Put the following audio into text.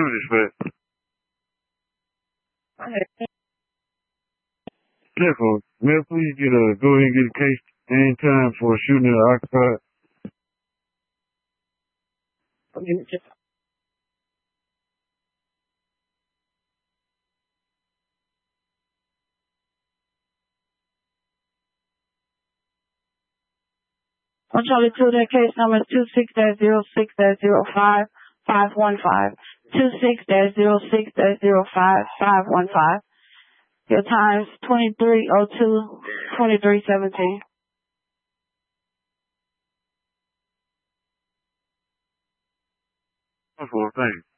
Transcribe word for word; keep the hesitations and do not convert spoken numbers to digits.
true dispatch. Careful. May I please get a, go ahead and get a case anytime for shooting at occupied? One Charlie two, that case number is two six dash zero six dash zero five five one five. Two six dash zero six dash zero five five one five. Your time's twenty-three oh two, twenty-three seventeen. Thank you.